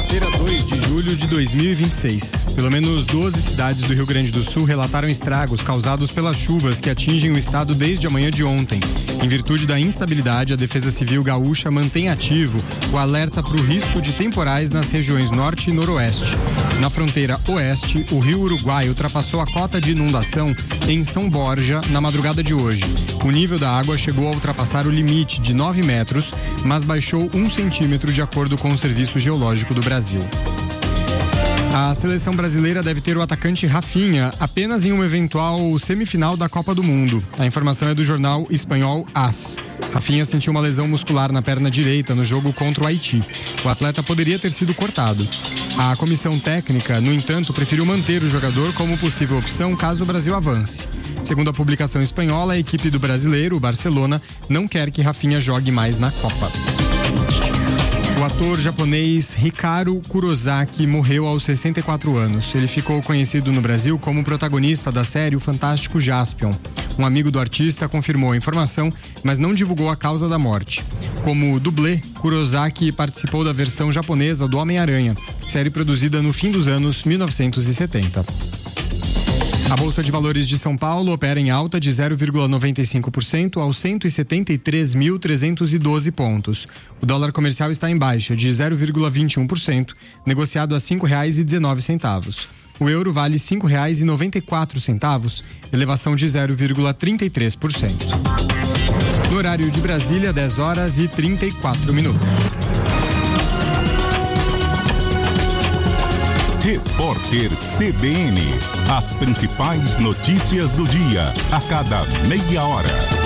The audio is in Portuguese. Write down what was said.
Quarta-feira, 2 de julho de 2026. Pelo menos 12 cidades do Rio Grande do Sul relataram estragos causados pelas chuvas que atingem o estado desde a manhã de ontem. Em virtude da instabilidade, a Defesa Civil Gaúcha mantém ativo o alerta para o risco de temporais nas regiões norte e noroeste. Na fronteira oeste, o Rio Uruguai ultrapassou a cota de inundação em São Borja na madrugada de hoje. O nível da água chegou a ultrapassar o limite de 9 metros, mas baixou 1 centímetro de acordo com o Serviço Geológico do Brasil. A seleção brasileira deve ter o atacante Rafinha apenas em uma eventual semifinal da Copa do Mundo. A informação é do jornal espanhol AS. Rafinha sentiu uma lesão muscular na perna direita no jogo contra o Haiti. O atleta poderia ter sido cortado. A comissão técnica, no entanto, preferiu manter o jogador como possível opção caso o Brasil avance. Segundo a publicação espanhola, a equipe do brasileiro, o Barcelona, não quer que Rafinha jogue mais na Copa. O ator japonês Hikaru Kurosaki morreu aos 64 anos. Ele ficou conhecido no Brasil como protagonista da série O Fantástico Jaspion. Um amigo do artista confirmou a informação, mas não divulgou a causa da morte. Como dublê, Kurosaki participou da versão japonesa do Homem-Aranha, série produzida no fim dos anos 1970. A Bolsa de Valores de São Paulo opera em alta de 0,95% aos 173.312 pontos. O dólar comercial está em baixa de 0,21%, negociado a R$ 5,19. O euro vale R$ 5,94, elevação de 0,33%. No horário de Brasília, 10 horas e 34 minutos. Repórter CBN. As principais notícias do dia, a cada meia hora.